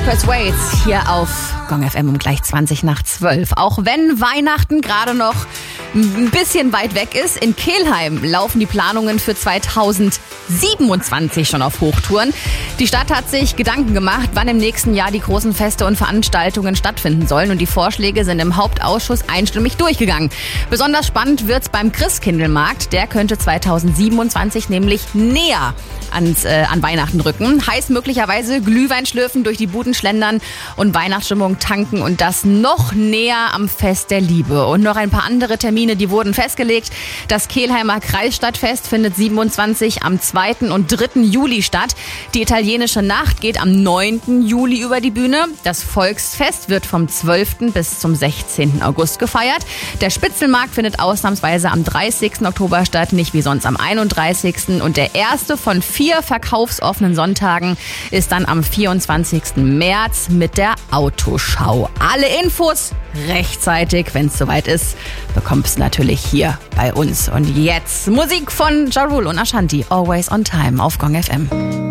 Persuades hier auf Gong FM um gleich 11:20. Auch wenn Weihnachten gerade noch ein bisschen weit weg ist, in Kelheim laufen die Planungen für 2027 schon auf Hochtouren. Die Stadt hat sich Gedanken gemacht, wann im nächsten Jahr die großen Feste und Veranstaltungen stattfinden sollen. Und die Vorschläge sind im Hauptausschuss einstimmig durchgegangen. Besonders spannend wird's beim Christkindlmarkt. Der könnte 2027 nämlich näher an Weihnachten rücken. Heißt möglicherweise Glühwein schlürfen, durch die Buden schlendern und Weihnachtsstimmung tanken und das noch näher am Fest der Liebe. Und noch ein paar andere Termine, die wurden festgelegt. Das Kelheimer Kreisstadtfest findet 27 am 2. und 3. Juli statt. Die italienische Nacht geht am 9. Juli über die Bühne. Das Volksfest wird vom 12. bis zum 16. August gefeiert. Der Spitzelmarkt findet ausnahmsweise am 30. Oktober statt, nicht wie sonst am 31. Und der erste von 4 verkaufsoffenen Sonntagen ist dann am 24. März mit der Autoschau. Alle Infos rechtzeitig, wenn es soweit ist, bekommst du natürlich hier bei uns. Und jetzt Musik von Ja Rule und Ashanti, Always on Time auf Gong FM.